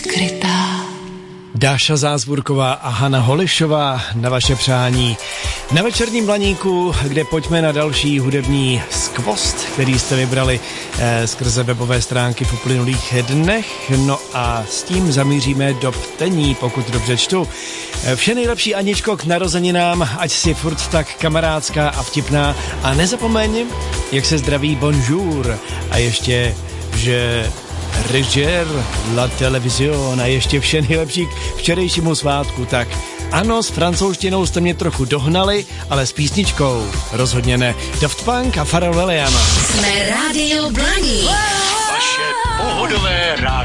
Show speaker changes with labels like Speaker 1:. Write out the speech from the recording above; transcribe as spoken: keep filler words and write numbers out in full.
Speaker 1: skrytá.
Speaker 2: Dáša Zázburková a Hana Holišová na vaše přání. Na Večerním Blaníku, kde pojďme na další hudební skvost, který jste vybrali eh, skrze webové stránky v uplynulých dnech. No a s tím zamíříme do ptení, pokud dobře čtu. Eh, vše nejlepší, Aničko, k narozeninám, ať si furt tak kamarádská a vtipná. A nezapomeň, jak se zdraví bonjour. A ještě, že... Režer, la televizion a ještě vše nejlepší k včerejšímu svátku. Tak ano, s francouzštinou jste mě trochu dohnali, ale s písničkou rozhodně ne. Daft Punk a Pharrell Williams.
Speaker 1: Jsme Rádio Blaník.
Speaker 3: Vaše pohodové rádio.